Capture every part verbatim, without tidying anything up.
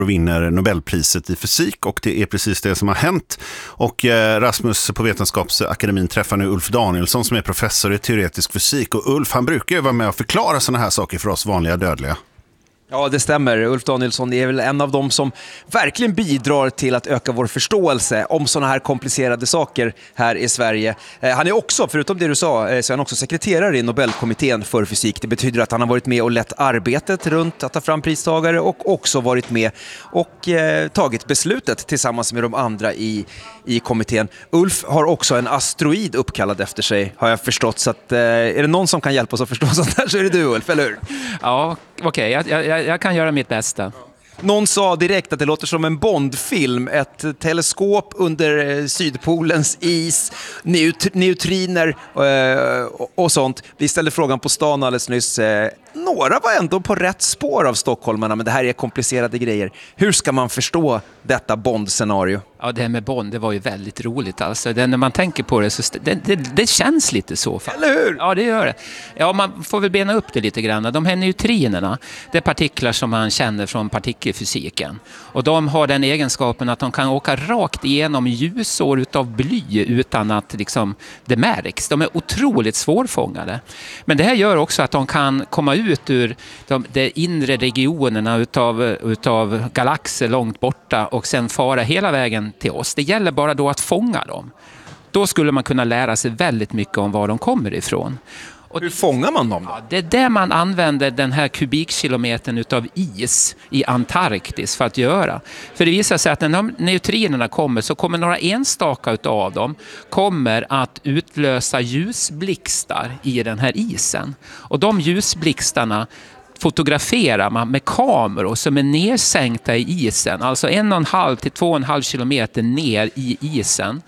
och vinner Nobelpriset i fysik, och det är precis det som har hänt. Och eh, Rasmus på Vetenskapsakademin träffar nu Ulf Danielsson som är professor i teoretisk fysik, och Ulf, han brukar ju vara med och förklara sådana här saker för oss vanliga dödliga. Ja, det stämmer. Ulf Danielsson är väl en av dem som verkligen bidrar till att öka vår förståelse om sådana här komplicerade saker här i Sverige. Han är också, förutom det du sa, så är han också sekreterare i Nobelkommittén för fysik. Det betyder att han har varit med och lett arbetet runt att ta fram pristagare och också varit med och eh, tagit beslutet tillsammans med de andra i, i kommittén. Ulf har också en asteroid uppkallad efter sig, har jag förstått. Så att, eh, är det någon som kan hjälpa oss att förstå sånt här så är det du, Ulf, eller hur? Ja, okej. Okay. Jag, jag, jag kan göra mitt bästa. Någon sa direkt att det låter som en Bondfilm, ett teleskop under Sydpolens is, neut- neutriner eh, och, och sånt. Vi ställde frågan på stan alldeles nyss. Eh, några var ändå på rätt spår av stockholmarna, men det här är komplicerade grejer. Hur ska man förstå detta Bond-scenario? Ja, det här med Bond, det var ju väldigt roligt. Alltså, det, när man tänker på det så det, det, det känns lite så. Fan. Eller hur? Ja, det gör det. Ja, man får väl bena upp det lite grann. De här neutrinerna, det är partiklar som man känner från partikelfysiken. Och de har den egenskapen att de kan åka rakt igenom ljusår utav bly utan att liksom, det märks. De är otroligt svårfångade. Men det här gör också att de kan komma ut ur de, de inre regionerna utav, utav galaxer långt borta och sen fara hela vägen till oss. Det gäller bara då att fånga dem. Då skulle man kunna lära sig väldigt mycket om var de kommer ifrån. Och hur fångar man dem då? Ja, det är där man använder den här kubikkilometern utav is i Antarktis för att göra. För det visar sig att när de neutrinerna kommer så kommer några enstaka utav dem kommer att utlösa ljusblixtar i den här isen. Och de ljusblixtarna fotograferar man med kameror som är nedsänkta i isen. Alltså en och en halv till två och en halv kilometer ner i isen.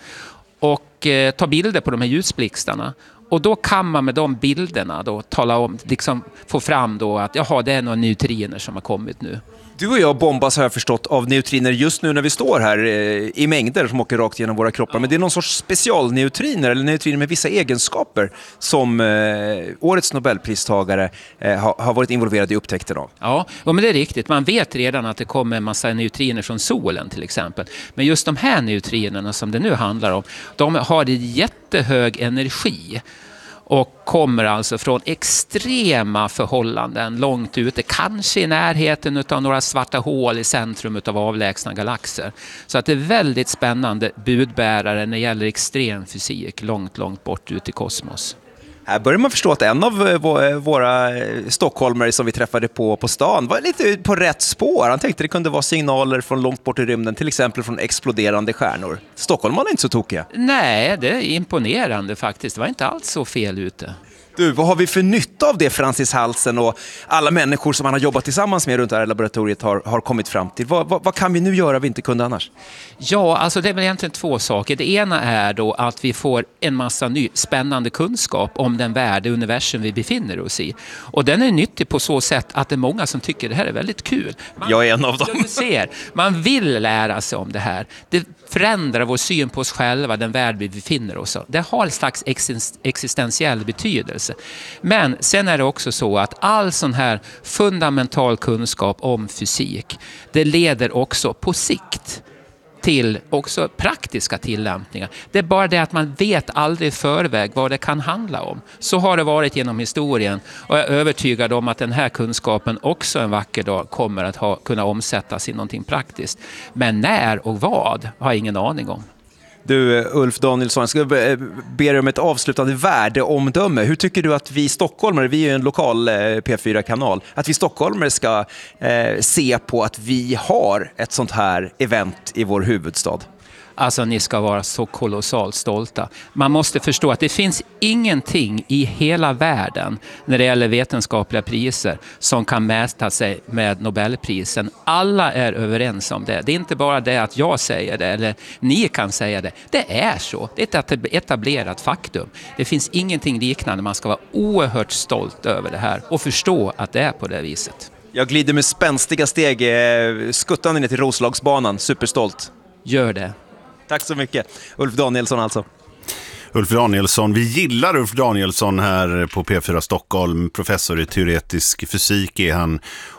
Och eh, ta bilder på de här ljusblixtarna. Och då kan man med de bilderna då tala om, liksom få fram då att jaha, det är några neutriner som har kommit nu. Du och jag bombas, har jag förstått, av neutriner just nu när vi står här eh, i mängder som åker rakt genom våra kroppar. Men det är någon sorts specialneutriner eller neutriner med vissa egenskaper som eh, årets Nobelpristagare eh, har, har varit involverade i upptäckten av. Ja, men det är riktigt. Man vet redan att det kommer en massa neutriner från solen till exempel. Men just de här neutrinerna som det nu handlar om, de har en jättehög energi. Och kommer alltså från extrema förhållanden långt ute, kanske i närheten av några svarta hål i centrum av avlägsna galaxer. Så att det är väldigt spännande budbärare när det gäller extrem fysik långt, långt bort ut i kosmos. Här börjar man förstå att en av våra stockholmare som vi träffade på på stan var lite på rätt spår. Han tänkte det kunde vara signaler från långt bort i rymden, till exempel från exploderande stjärnor. Stockholmarna är inte så tokiga. Nej, det är imponerande faktiskt. Det var inte alls så fel ute. Du, vad har vi för nytta av det Francis Halsen och alla människor som han har jobbat tillsammans med runt det här laboratoriet har, har kommit fram till? Vad, vad, vad kan vi nu göra vi inte kunde annars? Ja, alltså det är väl egentligen två saker. Det ena är då att vi får en massa ny spännande kunskap om den värld, universum vi befinner oss i. Och den är nyttig på så sätt att det är många som tycker det här är väldigt kul. Man, Jag är en av dem. Du ser, man vill lära sig om det här. Det förändrar vår syn på oss själva, den värld vi befinner oss i. Det har en slags existentiell betydelse. Men sen är det också så att all sån här fundamental kunskap om fysik, det leder också på sikt till också praktiska tillämpningar. Det är bara det att man vet aldrig i förväg vad det kan handla om. Så har det varit genom historien, och jag är övertygad om att den här kunskapen också en vacker dag kommer att ha, kunna omsättas i någonting praktiskt. Men när och vad har jag ingen aning om. Du, Ulf Danielsson, jag ska be dig om ett avslutande värdeomdöme. Hur tycker du att vi stockholmare, vi är ju en lokal P fyra-kanal, att vi stockholmare ska eh, se på att vi har ett sånt här event i vår huvudstad? Alltså ni ska vara så kolossalt stolta. Man måste förstå att det finns ingenting i hela världen när det gäller vetenskapliga priser som kan mäta sig med Nobelprisen. Alla är överens om det. Det är inte bara det att jag säger det eller ni kan säga det. Det är så. Det är ett etablerat faktum. Det finns ingenting liknande. Man ska vara oerhört stolt över det här och förstå att det är på det viset. Jag glider med spänstiga steg skuttande ner till Roslagsbanan. Superstolt. Gör det. Tack så mycket. Ulf Danielsson alltså. Ulf Danielsson, vi gillar Ulf Danielsson här på P fyra Stockholm. Professor i teoretisk fysik är han.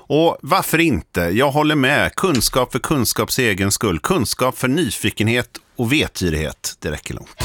Och varför inte? Jag håller med. Kunskap för kunskaps egen skull. Kunskap för nyfikenhet och vetgirighet. Det räcker långt.